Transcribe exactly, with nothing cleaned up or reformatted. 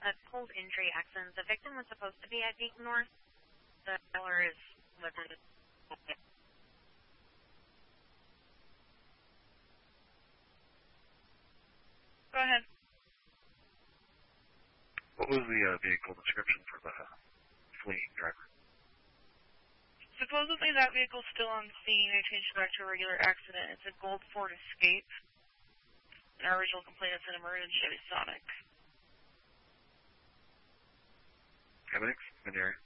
a cold injury accident. The victim was supposed to be at Beacon North. The killer is within. Go ahead. What was the uh, vehicle description for the fleeing driver? Supposedly that vehicle's still on scene. I changed it back to a regular accident. It's a gold Ford Escape. And our original complaint is an emergent Chevy Sonic. Evidence? In the area?